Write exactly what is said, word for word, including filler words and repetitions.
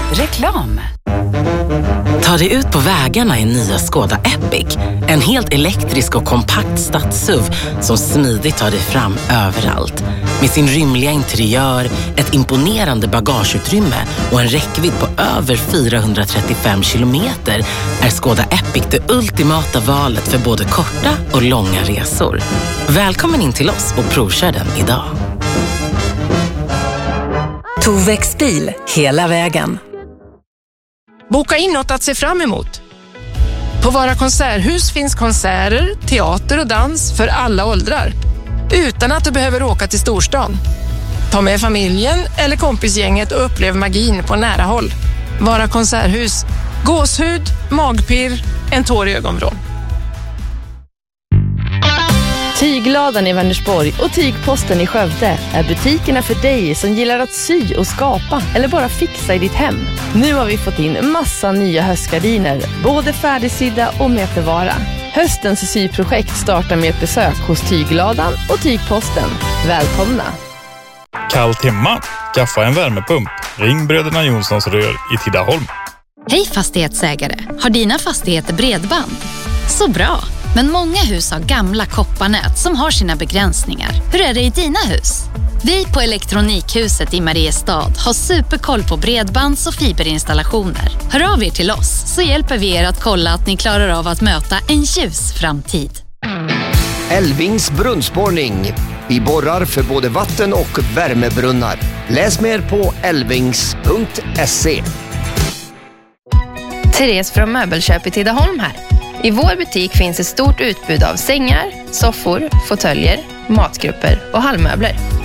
Reklam. Ta dig ut på vägarna i nya Skoda Epic. En helt elektrisk och kompakt stads-S U V som smidigt tar dig fram överallt. Med sin rymliga interiör, ett imponerande bagageutrymme och en räckvidd på över fyrahundratrettiofem kilometer är Skoda Epic det ultimata valet för både korta och långa resor. Välkommen in till oss och provkör den idag. Tovex bil, hela vägen. Boka in något att se fram emot. På Vara konserthus finns konserter, teater och dans för alla åldrar. Utan att du behöver åka till storstan. Ta med familjen eller kompisgänget och upplev magin på nära håll. Vara konserthus. Gåshud, magpirr, en tår i ögonvrån. Tygladan i Vänersborg och Tygposten i Skövde är butikerna för dig som gillar att sy och skapa eller bara fixa i ditt hem. Nu har vi fått in massa nya höstgardiner, både färdigsydda och metervara. Höstens syprojekt startar med ett besök hos Tygladan och Tygposten. Välkomna! Kallt hemma? Skaffa en värmepump. Ring Bröderna Jonssons rör i Tidaholm. Hej fastighetsägare, har dina fastigheter bredband? Så bra! Men många hus har gamla kopparnät som har sina begränsningar. Hur är det i dina hus? Vi på Elektronikhuset i Mariestad har superkoll på bredbands- och fiberinstallationer. Hör av er till oss så hjälper vi er att kolla att ni klarar av att möta en ljus framtid. Älvings brunnsborrning. Vi borrar för både vatten- och värmebrunnar. Läs mer på älvings punkt se. Therese från Möbelköp i Tidaholm här. I vår butik finns ett stort utbud av sängar, soffor, fåtöljer, matgrupper och hallmöbler.